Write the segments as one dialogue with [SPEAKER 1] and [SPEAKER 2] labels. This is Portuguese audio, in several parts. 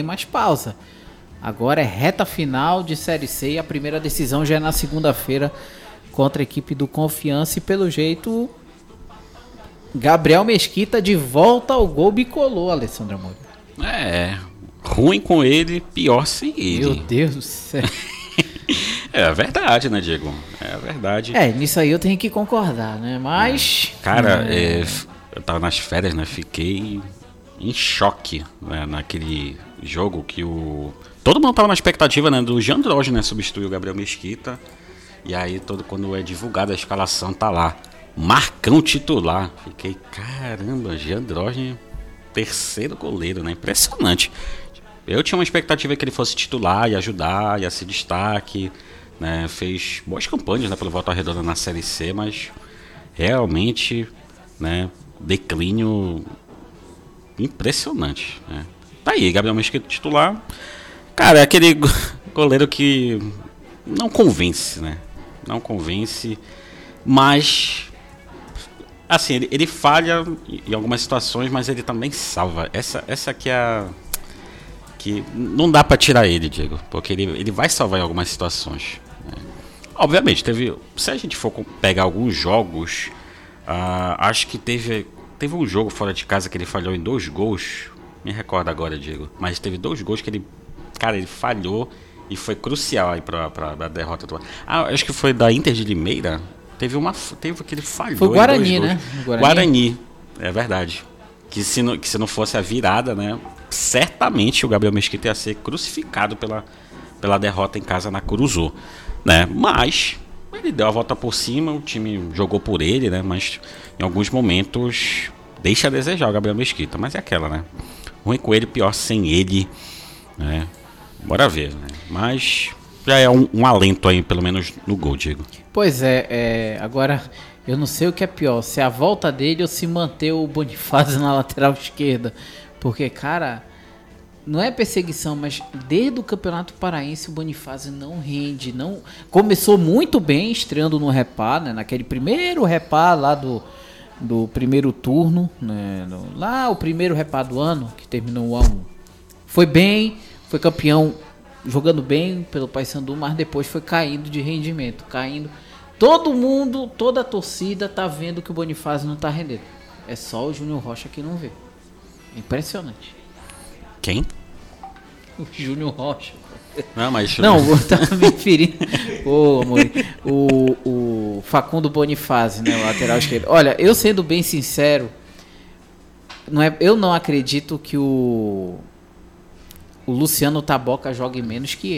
[SPEAKER 1] mais pausa. Agora é reta final de Série C e a primeira decisão já é na segunda-feira contra a equipe do Confiança. E pelo jeito, Gabriel Mesquita de volta ao gol bicolor, Alessandro Amor.
[SPEAKER 2] Ruim com ele, pior sem ele.
[SPEAKER 1] Meu Deus do céu.
[SPEAKER 2] É verdade, né, Diego? É verdade.
[SPEAKER 1] Nisso aí eu tenho que concordar, né? Mas...
[SPEAKER 2] Cara, eu tava nas férias, né? Fiquei em choque, né, naquele jogo que todo mundo tava na expectativa, né, do Jandroge, né, substituir o Gabriel Mesquita. E aí, quando é divulgada a escalação, tá lá, Marcão titular. Fiquei, caramba, Jandroge, terceiro goleiro, né? Impressionante. Eu tinha uma expectativa que ele fosse titular, ia ajudar, ia ser destaque, né? Fez boas campanhas, né, pelo Volta Redonda na Série C, mas realmente, né, declínio impressionante, né? Tá aí, Gabriel Mesquita titular. Cara, é aquele goleiro que não convence, né? Não convence, mas assim, ele falha em algumas situações, mas ele também salva. Essa aqui é a que não dá pra tirar ele, Diego, porque ele vai salvar em algumas situações, né? Obviamente, se a gente for pegar alguns jogos, acho que teve um jogo fora de casa que ele falhou em 2 gols, me recordo agora, Diego, mas teve 2 gols que ele falhou e foi crucial aí pra derrota do... acho que foi da Inter de Limeira, teve que ele falhou.
[SPEAKER 1] Foi o Guarani, né?
[SPEAKER 2] Guarani, é verdade. Que se não fosse a virada, né, certamente o Gabriel Mesquita ia ser crucificado pela derrota em casa na Curuzu, né? Mas ele deu a volta por cima, o time jogou por ele, né? Mas em alguns momentos deixa a desejar o Gabriel Mesquita, mas é aquela, né? Ruim com ele, pior sem ele, né? Bora ver, né? Mas já é um alento aí, pelo menos no gol, Diego.
[SPEAKER 1] Pois agora eu não sei o que é pior, se é a volta dele ou se manter o Bonifácio na lateral esquerda. Porque, cara, não é perseguição, mas desde o Campeonato Paraense o Bonifácio não rende. Não... Começou muito bem, estreando no Repá, né? Naquele primeiro Repá lá do primeiro turno, né? Lá o primeiro Repá do ano, que terminou 1-1. Foi bem, foi campeão jogando bem pelo Paysandu, mas depois foi caindo de rendimento, Todo mundo, toda a torcida tá vendo que o Bonifácio não tá rendendo. É só o Júnior Rocha que não vê. Impressionante.
[SPEAKER 2] Quem?
[SPEAKER 1] O Júnior Rocha.
[SPEAKER 2] Não,
[SPEAKER 1] eu tava me referindo. O Facundo Bonifácio, né? O lateral esquerdo. Olha, eu sendo bem sincero, eu não acredito que o Luciano Taboca jogue menos que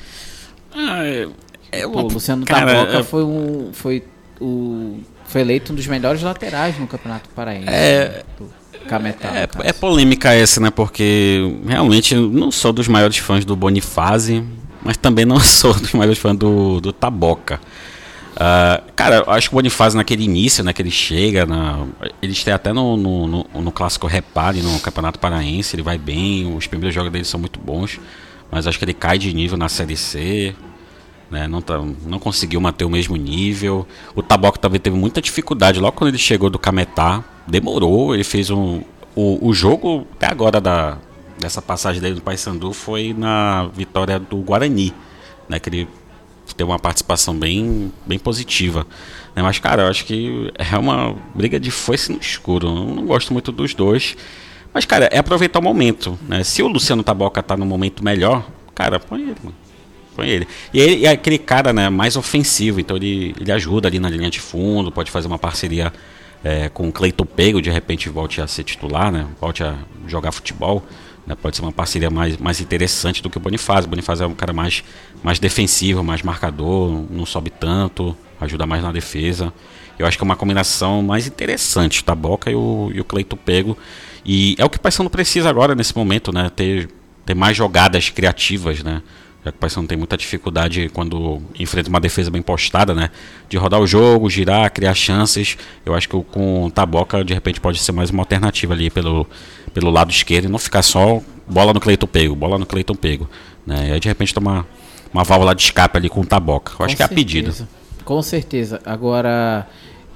[SPEAKER 1] ele. O Luciano Taboca foi eleito um dos melhores laterais no Campeonato Paraense. Cametá,
[SPEAKER 2] é polêmica essa, né? Porque realmente não sou dos maiores fãs do Bonifácio, mas também não sou dos maiores fãs do Taboca. Cara, eu acho que o Bonifácio naquele início, né, que ele chega, ele está até no Clássico Repare, no Campeonato Paraense, ele vai bem, os primeiros jogos dele são muito bons, mas acho que ele cai de nível na Série C, né, não conseguiu manter o mesmo nível. O Taboca também teve muita dificuldade logo quando ele chegou do Cametá, demorou, ele fez o jogo até agora dessa passagem dele no Paysandu foi na vitória do Guarani, né, que ele tem uma participação bem positiva, né? Mas, cara, eu acho que é uma briga de foice no escuro. Eu não gosto muito dos dois, mas, cara, é aproveitar o momento, né? Se o Luciano Taboca tá no momento melhor, cara, põe ele, mano. Põe ele. E ele é aquele cara, né, mais ofensivo, então ele ajuda ali na linha de fundo, pode fazer uma parceria com o Cleiton Pego, de repente volte a ser titular, né? Volte a jogar futebol. Pode ser uma parceria mais interessante do que o Bonifácio. O Bonifácio é um cara mais defensivo, mais marcador, não sobe tanto, ajuda mais na defesa. Eu acho que é uma combinação mais interessante, o Taboca e o Cleiton Pego. E é o que o Paysandu precisa agora, nesse momento, né? Ter mais jogadas criativas, né? Já que o Paysandu tem muita dificuldade quando enfrenta uma defesa bem postada, né? De rodar o jogo, girar, criar chances. Eu acho que com o Taboca, de repente, pode ser mais uma alternativa ali pelo lado esquerdo e não ficar só bola no Cleiton Pego, né? E aí, de repente, tomar uma válvula de escape ali com o Taboca. Eu acho que é a pedida.
[SPEAKER 1] Com certeza. Agora,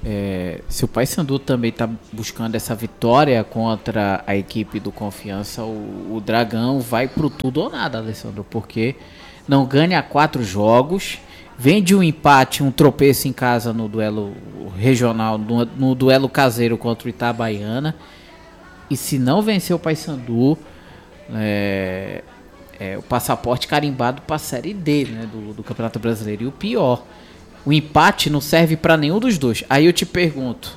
[SPEAKER 1] Se o Paysandu também está buscando essa vitória contra a equipe do Confiança, o Dragão vai pro tudo ou nada, Alessandro, porque não ganha 4 jogos, vem de um empate, um tropeço em casa no duelo regional, no duelo caseiro contra o Itabaiana, e se não vencer o Paysandu, o passaporte carimbado para a Série D, né, do Campeonato Brasileiro. E o pior, o empate não serve para nenhum dos dois. Aí eu te pergunto,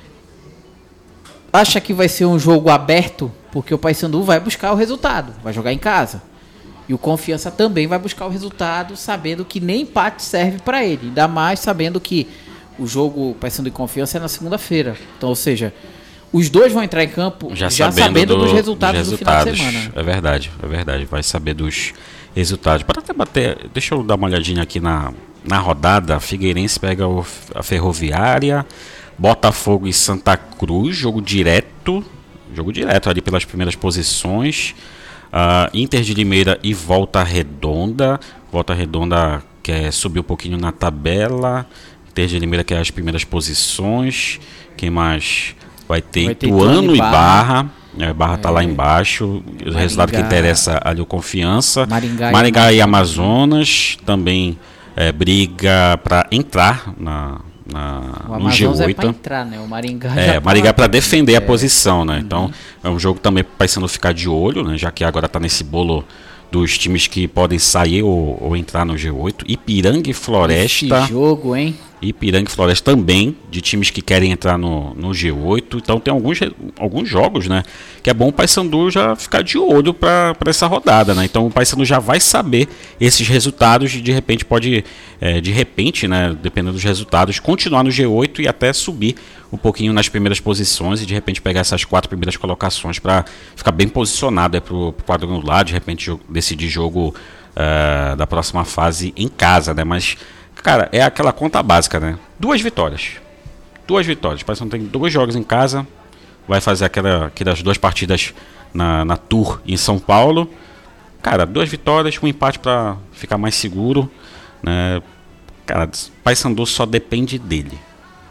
[SPEAKER 1] acha que vai ser um jogo aberto? Porque o Paysandu vai buscar o resultado, vai jogar em casa. E o Confiança também vai buscar o resultado, sabendo que nem empate serve para ele. Ainda mais sabendo que o jogo Paysandu e Confiança é na segunda-feira. Então, ou seja, os dois vão entrar em campo já sabendo dos resultados do final de semana.
[SPEAKER 2] É verdade. Vai saber dos resultados. Para até bater, deixa eu dar uma olhadinha aqui na rodada. A Figueirense pega a Ferroviária, Botafogo e Santa Cruz, jogo direto ali pelas primeiras posições. Inter de Limeira e Volta Redonda quer subir um pouquinho na tabela. Inter de Limeira quer as primeiras posições. Quem mais? Vai ter Ituano e Barra. Barra está lá embaixo. O resultado que interessa ali, o Confiança. Maringá e Amazonas também briga para entrar no G8.
[SPEAKER 1] É para entrar, né? O Maringá
[SPEAKER 2] Maringá para defender a posição, né? Então é um jogo também pensando ficar de olho, né? Já que agora está nesse bolo dos times que podem sair ou entrar no G8. Ipiranga e Floresta.
[SPEAKER 1] Esse jogo, hein?
[SPEAKER 2] Ipiranga e Floresta também, de times que querem entrar no G8. Então tem alguns jogos, né? Que é bom o Paysandu já ficar de olho para essa rodada, né? Então o Paysandu já vai saber esses resultados e de repente pode, né? Dependendo dos resultados, continuar no G8 e até subir um pouquinho nas primeiras posições e de repente pegar essas 4 primeiras colocações para ficar bem posicionado para o quadrangular, de repente decidir jogo da próxima fase em casa, né? Mas cara, é aquela conta básica, né? 2 vitórias. Parece que tem 2 jogos em casa. Vai fazer aquelas 2 partidas na Tour em São Paulo. Cara, 2 vitórias, um empate para ficar mais seguro, né? Cara, Paysandu só depende dele.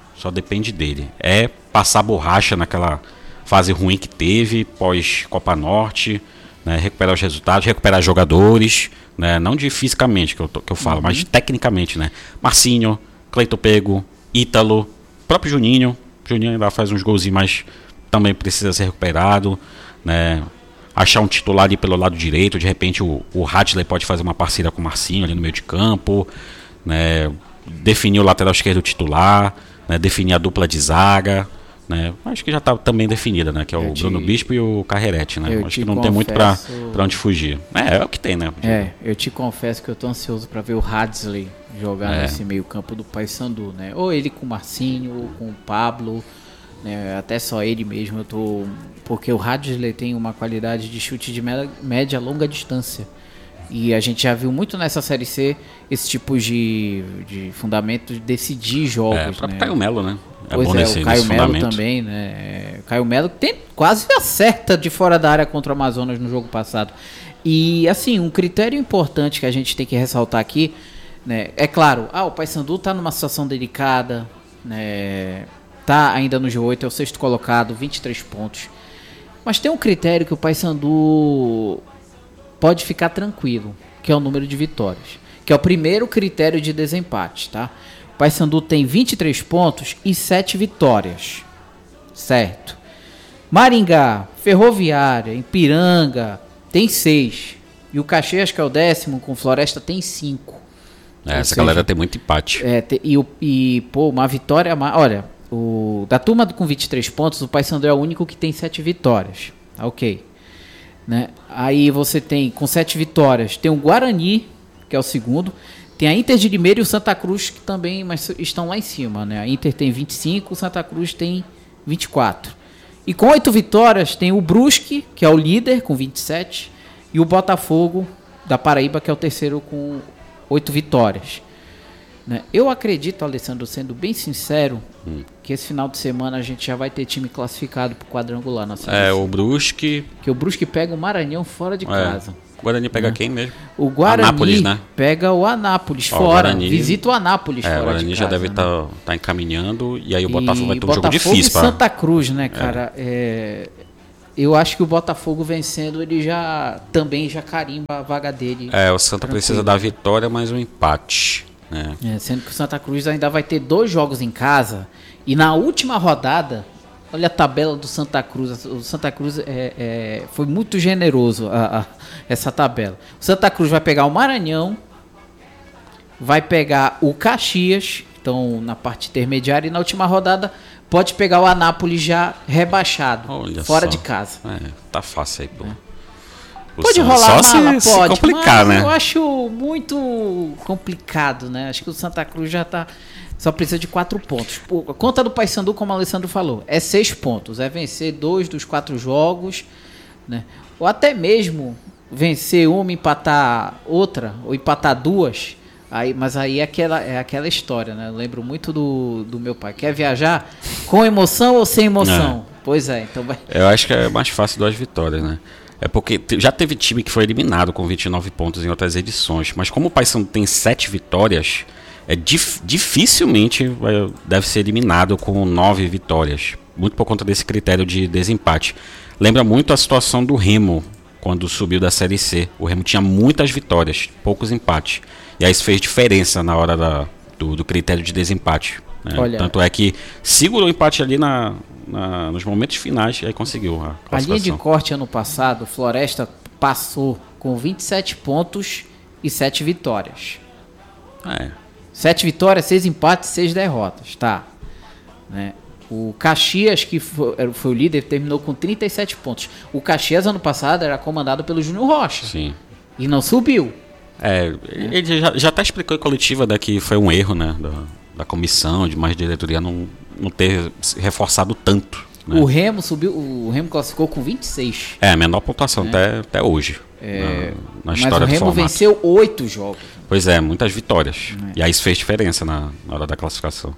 [SPEAKER 2] É passar borracha naquela fase ruim que teve, pós Copa Norte, né? Recuperar os resultados, recuperar jogadores, né? Não de fisicamente que eu falo, mas tecnicamente, né? Marcinho, Cleiton Pego, Ítalo, próprio Juninho ainda faz uns golzinhos, mas também precisa ser recuperado, né? Achar um titular ali pelo lado direito, de repente o Hatley pode fazer uma parceria com o Marcinho ali no meio de campo, né? Definir o lateral esquerdo titular, né? Definir a dupla de zaga, né? Acho que já está também definida, né? Que é o Bruno Bispo e o Carrerete, né? Acho que não tem muito para onde fugir. É o que tem, né?
[SPEAKER 1] Eu te confesso que eu tô ansioso para ver o Hadley jogar nesse meio campo do Paysandu, né? Ou ele com o Marcinho, ou com o Pablo, né? Até só ele mesmo. Porque o Hadley tem uma qualidade de chute de média longa distância. E a gente já viu muito nessa Série C esse tipo de fundamento de decidir jogos.
[SPEAKER 2] O próprio Caio Melo, né?
[SPEAKER 1] O Caio Melo também, né? Caio Melo quase acerta de fora da área contra o Amazonas no jogo passado. E assim, um critério importante que a gente tem que ressaltar aqui, né? É claro, o Paysandu tá numa situação delicada, né? Tá ainda no G8, é o 6º colocado, 23 pontos. Mas tem um critério que o Paysandu pode ficar tranquilo, que é o número de vitórias, que é o primeiro critério de desempate, tá? O Paysandu tem 23 pontos e 7 vitórias, certo? Maringá, Ferroviária, Ipiranga tem 6, e o Caxias, que é o 10º, com Floresta, tem 5.
[SPEAKER 2] Essa galera tem muito empate.
[SPEAKER 1] Uma vitória... Olha, da turma com 23 pontos, o Paysandu é o único que tem 7 vitórias, ok. Né? Aí você tem, com 7 vitórias, tem o Guarani, que é o 2º, tem a Inter de Limeira e o Santa Cruz, que também estão lá em cima, né? A Inter tem 25, o Santa Cruz tem 24. E com 8 vitórias tem o Brusque, que é o líder, com 27, e o Botafogo da Paraíba, que é o 3º, com 8 vitórias. Né? Eu acredito, Alessandro, sendo bem sincero, que esse final de semana a gente já vai ter time classificado para o quadrangular na Série C.
[SPEAKER 2] O Brusque...
[SPEAKER 1] Que o Brusque pega o Maranhão fora de casa.
[SPEAKER 2] O Guarani pega quem mesmo?
[SPEAKER 1] O Guarani
[SPEAKER 2] Anápolis, né?
[SPEAKER 1] pega o Anápolis fora.
[SPEAKER 2] Guarani,
[SPEAKER 1] visita o Anápolis fora.
[SPEAKER 2] O Guarani
[SPEAKER 1] de
[SPEAKER 2] já
[SPEAKER 1] casa,
[SPEAKER 2] deve
[SPEAKER 1] né?
[SPEAKER 2] tá encaminhando. E aí o Botafogo vai ter um
[SPEAKER 1] Botafogo
[SPEAKER 2] jogo difícil.
[SPEAKER 1] E Santa Cruz, né, cara? Eu acho que o Botafogo vencendo, ele também já carimba a vaga dele.
[SPEAKER 2] O Santa precisa da vitória, mas um empate. Né?
[SPEAKER 1] Sendo que o Santa Cruz ainda vai ter 2 jogos em casa. E na última rodada, olha a tabela do Santa Cruz. O Santa Cruz foi muito generoso essa tabela. O Santa Cruz vai pegar o Maranhão, vai pegar o Caxias, então na parte intermediária, e na última rodada pode pegar o Anápolis já rebaixado, fora de casa.
[SPEAKER 2] Tá fácil aí, pô.
[SPEAKER 1] Pode rolar
[SPEAKER 2] só
[SPEAKER 1] mala,
[SPEAKER 2] se
[SPEAKER 1] pode,
[SPEAKER 2] complicar,
[SPEAKER 1] mas
[SPEAKER 2] né?
[SPEAKER 1] eu acho muito complicado, né? Acho que o Santa Cruz só precisa de 4 pontos. Pô, a conta do Paysandu, como o Alessandro falou, é 6 pontos. É vencer 2 dos 4 jogos, né? Ou até mesmo vencer uma, empatar outra, ou empatar 2. Mas aí é aquela história, né? Eu lembro muito do meu pai. Quer viajar com emoção ou sem emoção? Pois é, então vai.
[SPEAKER 2] Eu acho que é mais fácil 2 vitórias, né? É porque já teve time que foi eliminado com 29 pontos em outras edições. Mas como o Paysandu tem 7 vitórias, dificilmente deve ser eliminado com 9 vitórias. Muito por conta desse critério de desempate. Lembra muito a situação do Remo, quando subiu da Série C. O Remo tinha muitas vitórias, poucos empates. E aí isso fez diferença na hora do critério de desempate. Né? Tanto é que segurou o empate ali nos momentos finais e aí conseguiu a classificação.
[SPEAKER 1] A linha de corte ano passado, o Floresta passou com 27 pontos e 7 vitórias. 7 vitórias, 6 empates, 6 derrotas, tá? Né? O Caxias, que foi o líder, terminou com 37 pontos. O Caxias ano passado era comandado pelo Júnior Rocha.
[SPEAKER 2] Sim.
[SPEAKER 1] E não subiu.
[SPEAKER 2] Ele já até explicou em coletiva que foi um erro, né, da comissão, de mais diretoria não ter reforçado tanto. Né?
[SPEAKER 1] O Remo subiu, o Remo classificou com 26.
[SPEAKER 2] A menor pontuação até hoje. Na história do formato. Mas o Remo
[SPEAKER 1] venceu 8 jogos.
[SPEAKER 2] Pois muitas vitórias. E aí isso fez diferença na hora da classificação.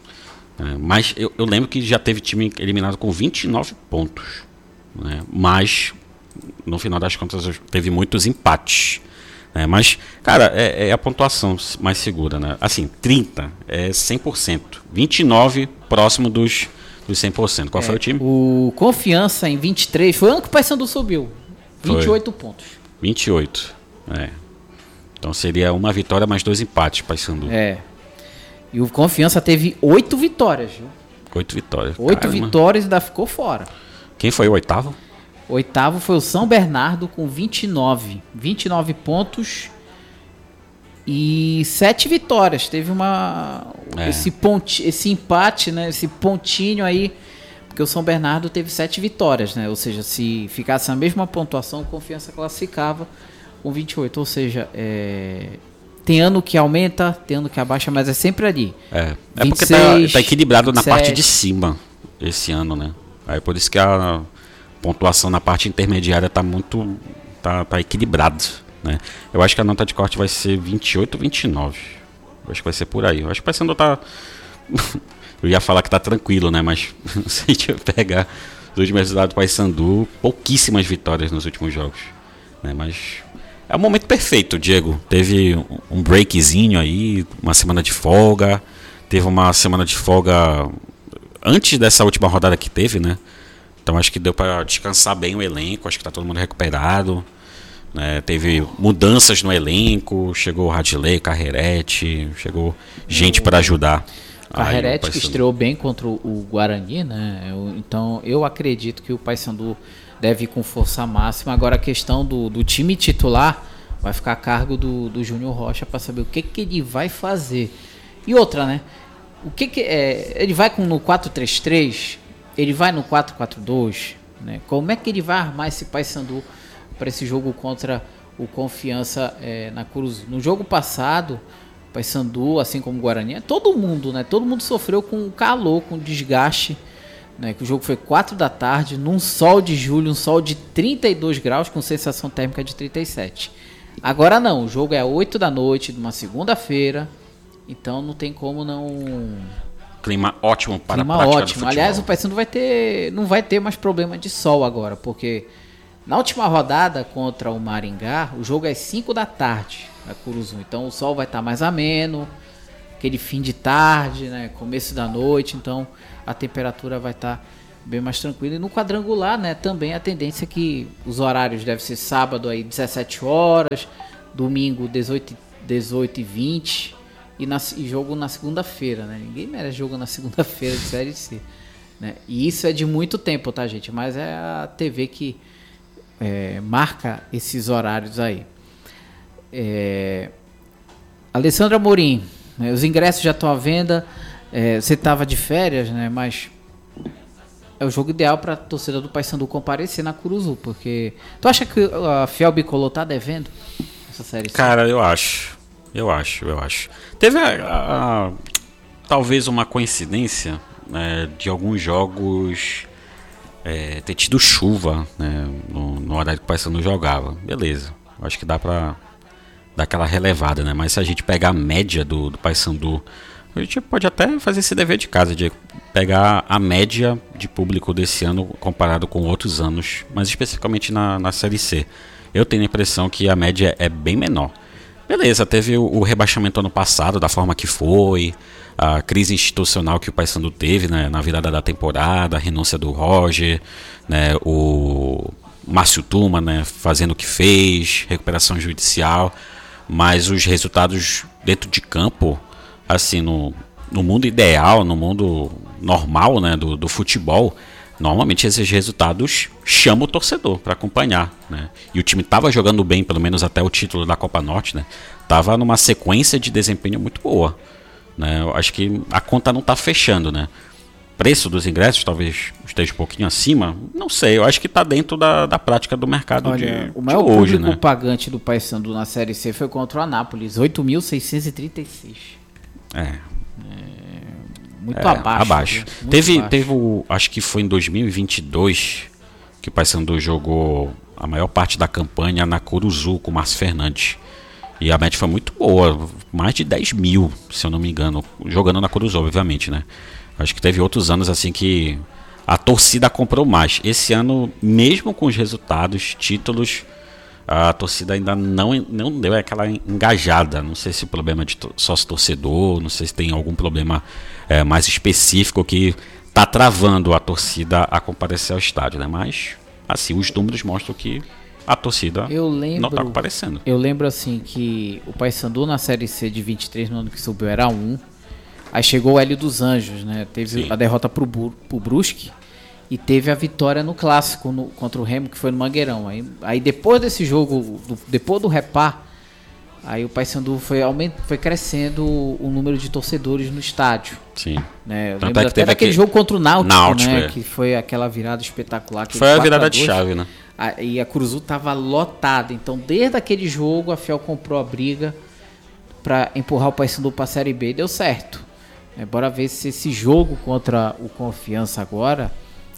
[SPEAKER 2] Mas eu lembro que já teve time eliminado com 29 pontos. Né? Mas, no final das contas, teve muitos empates. Mas, cara, é a pontuação mais segura, né? Assim, 30 é 100%. 29 próximo dos 100%. Qual foi o time?
[SPEAKER 1] O Confiança em 23. Foi o ano que o Paysandu subiu. 28 pontos.
[SPEAKER 2] 28. Então seria uma vitória mais 2 empates, Paysandu.
[SPEAKER 1] E o Confiança teve 8 vitórias, viu?
[SPEAKER 2] 8 vitórias.
[SPEAKER 1] 8 vitórias e ainda ficou fora.
[SPEAKER 2] Quem foi o oitavo?
[SPEAKER 1] O oitavo foi o São Bernardo com 29 pontos e 7 vitórias. Teve esse empate, né? Esse pontinho aí, porque o São Bernardo teve 7 vitórias, né? Ou seja, se ficasse a mesma pontuação, o Confiança classificava com 28. Ou seja, tem ano que aumenta, tem ano que abaixa, mas é sempre ali. 26,
[SPEAKER 2] porque tá equilibrado 27. Na parte de cima esse ano, né? Aí por isso que a pontuação na parte intermediária tá equilibrado, né? Eu acho que a nota de corte vai ser 28 ou 29. Eu acho que vai ser por aí. Eu acho que o Paysandu tá eu ia falar que tá tranquilo, né? Mas se a gente pegar os últimos resultados do Paysandu, pouquíssimas vitórias nos últimos jogos, né? Mas é o momento perfeito, Diego. Teve um breakzinho aí, uma semana de folga. Teve uma semana de folga antes dessa última rodada que teve, né? Então acho que deu para descansar bem o elenco. Acho que tá todo mundo recuperado, né? Teve mudanças no elenco. Chegou o Radilei, Carrerete. Chegou gente para ajudar.
[SPEAKER 1] Carrerete que estreou bem contra o Guarani, né? Então eu acredito que o Paysandu deve ir com força máxima. Agora a questão do time titular vai ficar a cargo do Júnior Rocha para saber o que ele vai fazer. E outra, né? Ele vai no 4-3-3? Ele vai no 4-4-2? Né? Como é que ele vai armar esse Paysandu para esse jogo contra o Confiança na Cruz? No jogo passado, o Paysandu, assim como o Guarani, todo mundo, né? Todo mundo sofreu com calor, com desgaste. Né, que o jogo foi 4 da tarde, num sol de julho, um sol de 32 graus, com sensação térmica de 37. Agora não, o jogo é 8 da noite, numa segunda-feira, então não tem como não...
[SPEAKER 2] Clima ótimo para
[SPEAKER 1] a prática do futebol. Aliás, o Paysandu não vai ter mais problema de sol agora, porque Na última rodada contra o Maringá, o jogo é 5 da tarde, na Curuzu. Então o sol vai estar mais ameno, aquele fim de tarde, né, começo da noite, então a temperatura vai estar bem mais tranquila. E no quadrangular, né, também a tendência é que os horários devem ser sábado aí 17 horas, domingo 18h20 e jogo na segunda-feira, né? Ninguém merece jogo na segunda-feira de Série C, né? E isso é de muito tempo, tá, gente? Mas é a TV que marca esses horários aí. Alessandra Amorim, né, os ingressos já estão à venda. Você estava de férias, né? Mas é o jogo ideal para a torcida do Paysandu comparecer na Curuzu, porque tu acha que a Fiel Bicolor tá devendo essa série?
[SPEAKER 2] Cara, eu acho. Teve talvez uma coincidência, né, de alguns jogos ter tido chuva, né, no horário que o Paysandu jogava. Beleza, acho que dá pra dar aquela relevada, né? Mas se a gente pegar a média do Paysandu, a gente pode até fazer esse dever de casa, de pegar a média de público desse ano comparado com outros anos, mas especificamente na Série C. Eu tenho a impressão que a média é bem menor. Beleza, teve o rebaixamento ano passado, da forma que foi, a crise institucional que o Paysandu teve, né, na virada da temporada, a renúncia do Roger, né, o Márcio Tuma, né, fazendo o que fez, recuperação judicial, mas os resultados dentro de campo, assim, no mundo ideal, no mundo normal, né, do futebol, normalmente esses resultados chamam o torcedor para acompanhar, né? E o time estava jogando bem, pelo menos até o título da Copa Norte, né? Tava numa sequência de desempenho muito boa, né? Eu acho que a conta não está fechando, né? Preço dos ingressos talvez esteja um pouquinho acima, não sei, eu acho que está dentro da prática do mercado. Olha,
[SPEAKER 1] o maior
[SPEAKER 2] hoje,
[SPEAKER 1] público,
[SPEAKER 2] né,
[SPEAKER 1] pagante do Paysandu na Série C foi contra o Anápolis, 8.636. Muito abaixo. Muito
[SPEAKER 2] teve acho que foi em 2022 que o Paysandu jogou a maior parte da campanha na Curuzu com o Márcio Fernandes. E a média foi muito boa, mais de 10 mil, se eu não me engano, jogando na Curuzu, obviamente, né? Acho que teve outros anos assim que a torcida comprou mais. Esse ano, mesmo com os resultados, títulos, a torcida ainda não deu aquela engajada. Não sei se o problema é de sócio-torcedor, não sei se tem algum problema mais específico que está travando a torcida a comparecer ao estádio, né? Mas, assim, os números mostram que a torcida não está comparecendo.
[SPEAKER 1] Eu lembro, assim, que o Paysandu na Série C de 23, no ano que subiu, era 1. Aí chegou o Hélio dos Anjos, né? Teve a derrota pro Brusque. E teve a vitória no clássico contra o Remo, que foi no Mangueirão. Aí depois desse jogo, depois do repar, aí o Paysandu foi crescendo o número de torcedores no estádio.
[SPEAKER 2] Sim.
[SPEAKER 1] Né? Eu lembro até daquele jogo contra o Náutico, né? Que foi aquela virada espetacular.
[SPEAKER 2] Foi a virada de chave, né?
[SPEAKER 1] E a Curuzu tava lotada. Então, desde aquele jogo, a Fiel comprou a briga para empurrar o Paysandu para a Série B. E deu certo. Bora ver se esse jogo contra o Confiança agora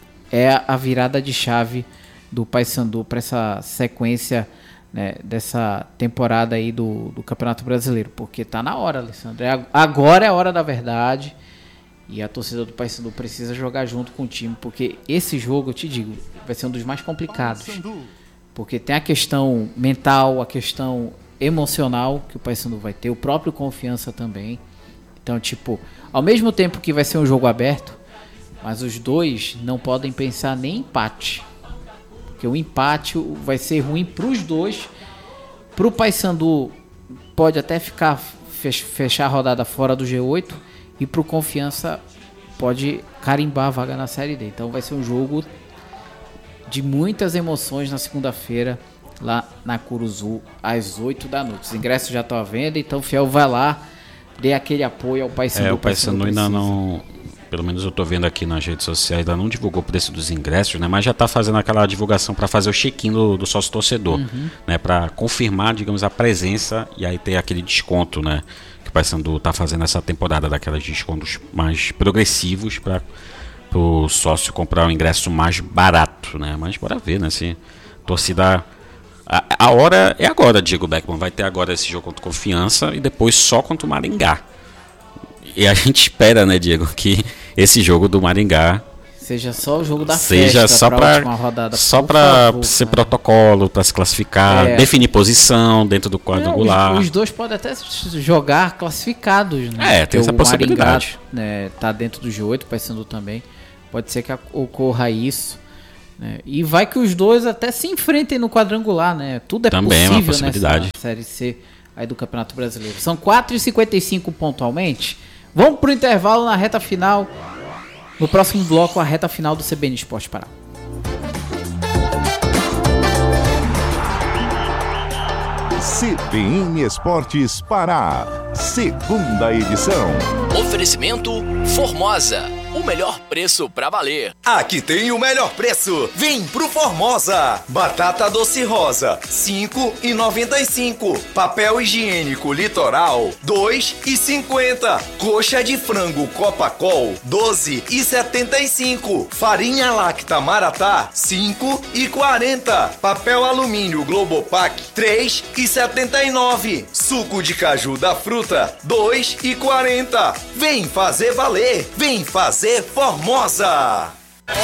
[SPEAKER 1] é a virada de chave do Paysandu para essa sequência, né, dessa temporada aí do Campeonato Brasileiro, porque tá na hora, Alessandro. Agora é a hora da verdade e a torcida do Paysandu precisa jogar junto com o time, porque esse jogo, eu te digo, vai ser um dos mais complicados, porque tem a questão mental, a questão emocional que o Paysandu vai ter, o próprio Confiança também. Então, tipo, ao mesmo tempo que vai ser um jogo aberto, mas os dois não podem pensar nem em empate. Porque o empate vai ser ruim para os dois. Para o Paysandu pode até fechar a rodada fora do G8. E para o Confiança pode carimbar a vaga na Série D. Então vai ser um jogo de muitas emoções na segunda-feira, lá na Curuzu, às 8 da noite. Os ingressos já estão à venda, então o Fiel vai lá, dê aquele apoio ao Paysandu.
[SPEAKER 2] O Paysandu ainda não... Pelo menos eu tô vendo aqui nas redes sociais, ainda não divulgou o preço dos ingressos, né? Mas já tá fazendo aquela divulgação para fazer o check-in do sócio torcedor, né? Para confirmar, digamos, a presença e aí ter aquele desconto, né? Que o Paysandu tá fazendo essa temporada, daqueles descontos mais progressivos para o sócio comprar o ingresso mais barato, né? Mas bora ver, né? Se torcida... A hora é agora, Diego Beckman. Vai ter agora esse jogo contra o Confiança e depois só contra o Maringá. E a gente espera, né, Diego, que esse jogo do Maringá
[SPEAKER 1] Seja só o jogo da
[SPEAKER 2] seja
[SPEAKER 1] festa
[SPEAKER 2] só
[SPEAKER 1] pra última rodada.
[SPEAKER 2] Só para ser protocolo, para se classificar, definir posição dentro do quadrangular.
[SPEAKER 1] Os dois podem até jogar classificados, né?
[SPEAKER 2] Tem essa possibilidade.
[SPEAKER 1] Maringá, né, tá dentro do G8, o Paysandu também. Pode ser que ocorra isso. Né? E vai que os dois até se enfrentem no quadrangular, né? Tudo é
[SPEAKER 2] também
[SPEAKER 1] possível
[SPEAKER 2] é uma possibilidade.
[SPEAKER 1] Nessa Série C aí do Campeonato Brasileiro. São 4h55 pontualmente. Vamos pro intervalo na reta final. No próximo bloco, a reta final do CBN Esporte Pará.
[SPEAKER 3] CBN Esportes Pará, segunda edição.
[SPEAKER 4] Oferecimento Formosa, o melhor preço pra valer.
[SPEAKER 5] Aqui tem o melhor preço. Vem pro Formosa. Batata doce rosa, R$ 5,95. Papel higiênico Litoral, R$ 2,50. Coxa de frango Copacol, R$ 12,75. Farinha Lacta Maratá, R$ 5,40. Papel alumínio Globopac, R$ 3,79. Suco de caju da fruta, R$ 2,40. Vem fazer valer. Vem fazer Formosa.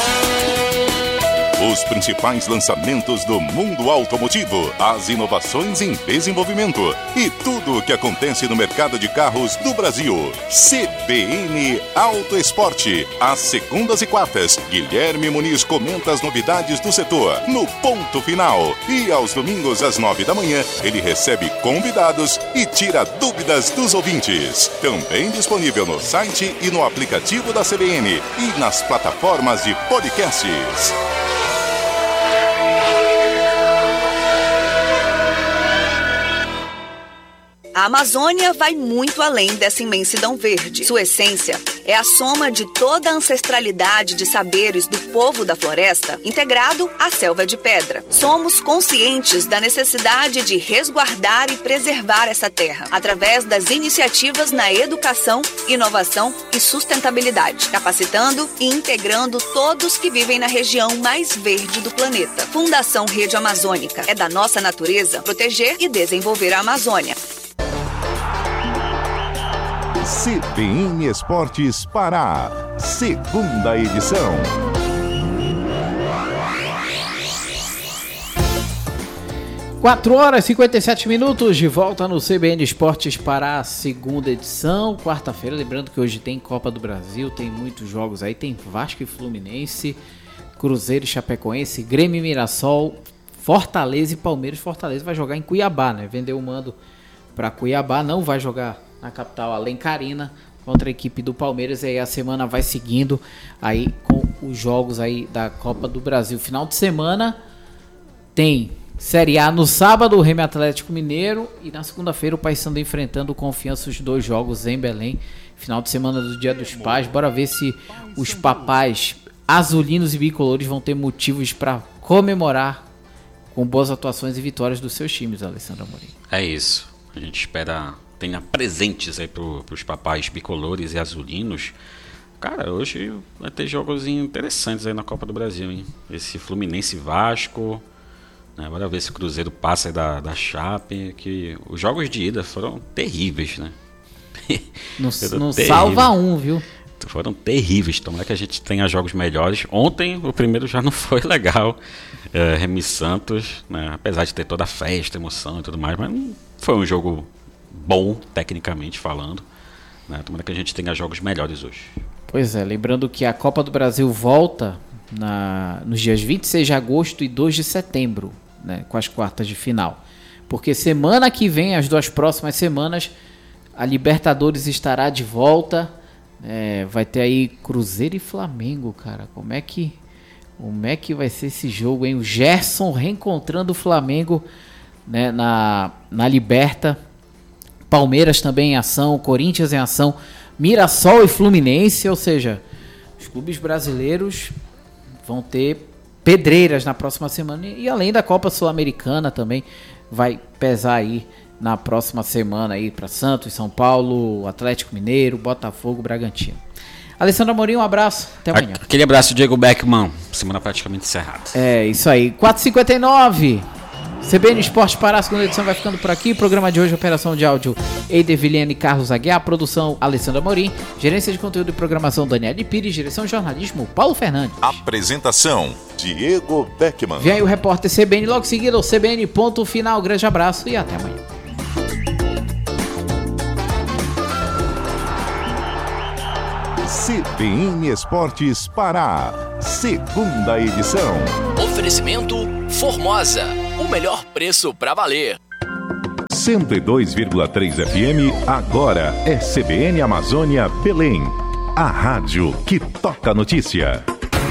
[SPEAKER 3] Os principais lançamentos do mundo automotivo, as inovações em desenvolvimento e tudo o que acontece no mercado de carros do Brasil. CBN Auto Esporte. Às segundas e quartas, Guilherme Muniz comenta as novidades do setor no ponto final. E aos domingos às 9 da manhã, ele recebe convidados e tira dúvidas dos ouvintes. Também disponível no site e no aplicativo da CBN e nas plataformas de podcasts.
[SPEAKER 6] A Amazônia vai muito além dessa imensidão verde. Sua essência é a soma de toda a ancestralidade de saberes do povo da floresta, integrado à selva de pedra. Somos conscientes da necessidade de resguardar e preservar essa terra, através das iniciativas na educação, inovação e sustentabilidade, capacitando e integrando todos que vivem na região mais verde do planeta. Fundação Rede Amazônica. É da nossa natureza proteger e desenvolver a Amazônia.
[SPEAKER 3] CBN Esportes Pará, segunda edição.
[SPEAKER 1] Quatro horas e 57 minutos, de volta no CBN Esportes Pará, segunda edição, quarta-feira. Lembrando que hoje tem Copa do Brasil, tem muitos jogos aí, tem Vasco e Fluminense, Cruzeiro e Chapecoense, Grêmio e Mirassol, Fortaleza e Palmeiras. Fortaleza vai jogar em Cuiabá, né? Vendeu o mando para Cuiabá, não vai jogar na capital Alencarina contra a equipe do Palmeiras. E aí a semana vai seguindo aí com os jogos aí da Copa do Brasil. Final de semana tem Série A no sábado, o Remo Atlético Mineiro, e na segunda-feira o Paysandu enfrentando o Confiança, os dois jogos em Belém. Final de semana do Dia dos Pais. Bora ver se os papais azulinos e bicolores vão ter motivos para comemorar com boas atuações e vitórias dos seus times, Alessandro Amorim.
[SPEAKER 2] É isso. A gente espera tenha presentes aí pros papais bicolores e azulinos. Cara, hoje vai ter jogos interessantes aí na Copa do Brasil, hein? Esse Fluminense Vasco, né? Bora ver se o Cruzeiro passa aí da Chape, que os jogos de ida foram terríveis, né?
[SPEAKER 1] Não salva um, viu?
[SPEAKER 2] Foram terríveis. Tomara que a gente tenha jogos melhores. Ontem o primeiro já não foi legal. Remo e Santos, né? Apesar de ter toda a festa, emoção e tudo mais, mas não foi um jogo bom, tecnicamente falando, né? Tomara que a gente tenha jogos melhores hoje.
[SPEAKER 1] Pois é, lembrando que a Copa do Brasil volta nos dias 26 de agosto e 2 de setembro, né, com as quartas de final. Porque semana que vem, as duas próximas semanas, a Libertadores estará de volta. Vai ter aí Cruzeiro e Flamengo, cara. Como é que vai ser esse jogo, hein? O Gerson reencontrando o Flamengo, né, na Liberta. Palmeiras também em ação, Corinthians em ação, Mirassol e Fluminense, ou seja, os clubes brasileiros vão ter pedreiras na próxima semana, e além da Copa Sul-Americana também vai pesar aí na próxima semana aí para Santos, São Paulo, Atlético Mineiro, Botafogo, Bragantino. Alessandro Amorim, um abraço, até amanhã.
[SPEAKER 2] Aquele abraço, Diego Beckman, semana praticamente encerrada.
[SPEAKER 1] É, isso aí, 4h59. CBN Esporte Pará, segunda edição vai ficando por aqui. Programa de hoje, operação de áudio Eider Viliane e Carlos Aguiar, produção Alessandra Morim, gerência de conteúdo e programação Daniele Pires, direção de jornalismo Paulo Fernandes.
[SPEAKER 3] Apresentação Diego Beckman.
[SPEAKER 1] Vem aí o repórter CBN, logo em seguida o CBN ponto final. Grande abraço e até amanhã.
[SPEAKER 3] CBN Esportes Pará, segunda edição.
[SPEAKER 4] Oferecimento Formosa, o melhor preço pra valer.
[SPEAKER 3] 102,3 FM, agora é CBN Amazônia Belém. A rádio que toca notícia.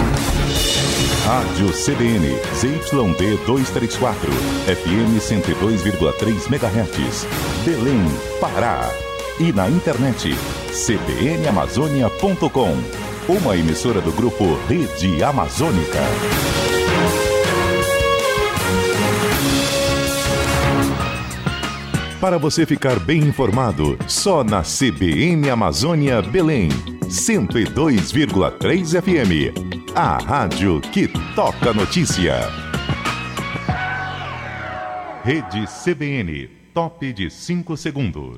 [SPEAKER 3] Rádio CBN, ZYD 234, FM 102,3 MHz, Belém, Pará. E na internet, cbnamazônia.com, uma emissora do grupo Rede Amazônica. Para você ficar bem informado, só na CBN Amazônia Belém, 102,3 FM, a rádio que toca notícia. Rede CBN, top de 5 segundos.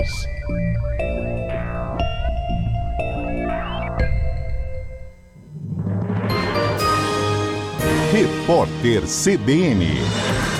[SPEAKER 3] Repórter CBN.